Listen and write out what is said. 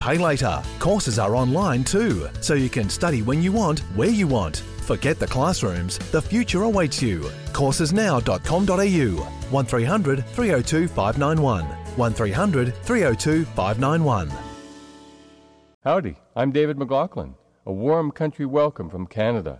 Pay later. Courses are online too, so you can study when you want, where you want. Forget the classrooms. The future awaits you. Coursesnow.com.au 1300 302 591 1300 302 591. Howdy, I'm David McLaughlin. A warm country welcome from Canada.